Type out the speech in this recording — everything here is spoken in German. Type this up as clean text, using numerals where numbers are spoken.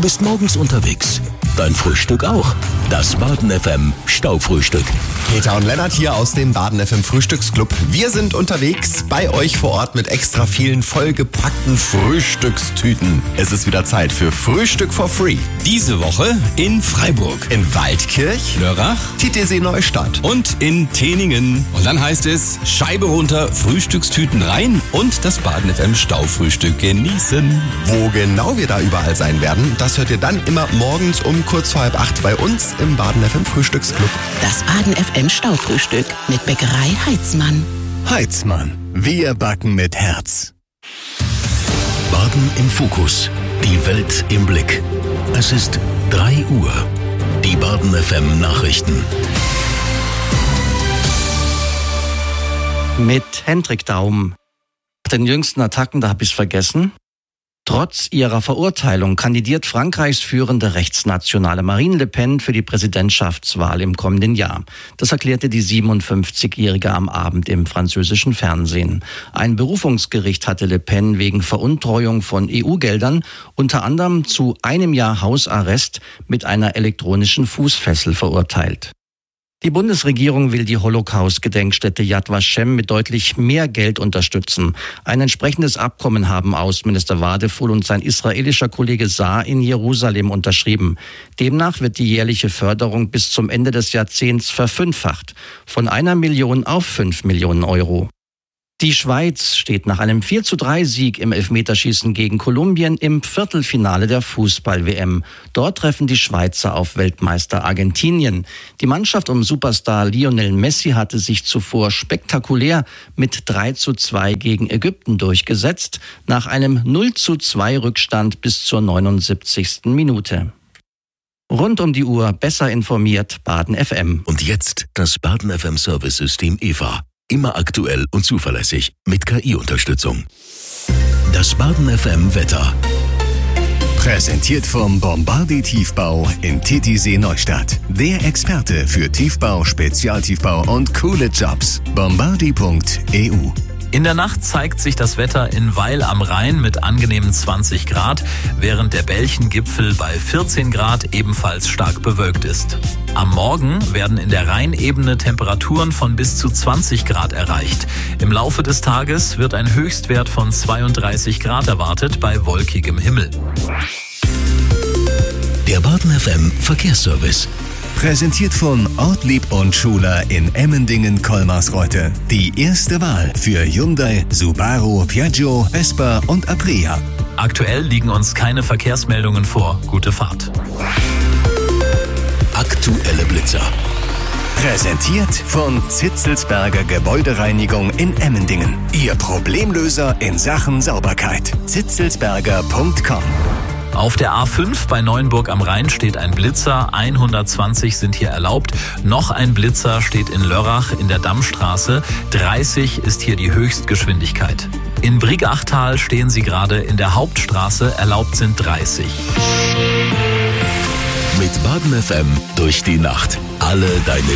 bist morgens unterwegs. Dein Frühstück auch. Das Baden FM Staufrühstück. Peter und Lennart hier aus dem Baden FM Frühstücksclub. Wir sind unterwegs bei euch vor Ort mit extra vielen vollgepackten Frühstückstüten. Es ist wieder Zeit für Frühstück for Free. Diese Woche in Freiburg, In Waldkirch, Lörrach Titisee Neustadt. und in Teningen. Und dann heißt es Scheibe runter, Frühstückstüten rein und das Baden FM Staufrühstück genießen. Wo genau wir da überall sein werden, das hört ihr dann immer morgens um kurz vor 7:30 bei uns im Baden FM Frühstücksclub. Das Baden FM Staufrühstück mit Bäckerei Heitzmann. Heitzmann. Wir backen mit Herz. Baden im Fokus. Die Welt im Blick. Es ist 3 Uhr. Die Baden FM Nachrichten. Mit Hendrik Daum. Nach den jüngsten Attacken, da habe ich es vergessen. Trotz ihrer Verurteilung kandidiert Frankreichs führende rechtsnationale Marine Le Pen für die Präsidentschaftswahl im kommenden Jahr. Das erklärte die 57-Jährige am Abend im französischen Fernsehen. Ein Berufungsgericht hatte Le Pen wegen Veruntreuung von EU-Geldern unter anderem zu 1 Jahr Hausarrest mit einer elektronischen Fußfessel verurteilt. Die Bundesregierung will die Holocaust-Gedenkstätte Yad Vashem mit deutlich mehr Geld unterstützen. Ein entsprechendes Abkommen haben Außenminister Wadefull und sein israelischer Kollege Saar in Jerusalem unterschrieben. Demnach wird die jährliche Förderung bis zum Ende des Jahrzehnts verfünffacht, von 1 Million auf 5 Millionen Euro. Die Schweiz steht nach einem 4:3-Sieg im Elfmeterschießen gegen Kolumbien im Viertelfinale der Fußball-WM. Dort treffen die Schweizer auf Weltmeister Argentinien. Die Mannschaft um Superstar Lionel Messi hatte sich zuvor spektakulär mit 3:2 gegen Ägypten durchgesetzt, nach einem 0:2 Rückstand bis zur 79. Minute. Rund um die Uhr besser informiert Baden FM. Und jetzt das Baden FM Service-System EVA. Immer aktuell und zuverlässig mit KI-Unterstützung. Das Baden FM Wetter. Präsentiert vom Bombardier Tiefbau in Titisee Neustadt. Der Experte für Tiefbau, Spezialtiefbau und coole Jobs. Bombardier.eu. In der Nacht zeigt sich das Wetter in Weil am Rhein mit angenehmen 20 Grad, während der Belchengipfel bei 14 Grad ebenfalls stark bewölkt ist. Am Morgen werden in der Rheinebene Temperaturen von bis zu 20 Grad erreicht. Im Laufe des Tages wird ein Höchstwert von 32 Grad erwartet bei wolkigem Himmel. Der Baden FM Verkehrsservice. Präsentiert von Ortlieb und Schuler in Emmendingen-Kolmarsreuth. Die erste Wahl für Hyundai, Subaru, Piaggio, Vespa und Aprilia. Aktuell liegen uns keine Verkehrsmeldungen vor. Gute Fahrt. Aktuelle Blitzer. Präsentiert von Zitzelsberger Gebäudereinigung in Emmendingen. Ihr Problemlöser in Sachen Sauberkeit. zitzelsberger.com. Auf der A5 bei Neuenburg am Rhein steht ein Blitzer, 120 sind hier erlaubt. Noch ein Blitzer steht in Lörrach in der Dammstraße, 30 ist hier die Höchstgeschwindigkeit. In Brigachtal stehen sie gerade in der Hauptstraße, erlaubt sind 30. Mit Baden FM durch die Nacht. Alle deine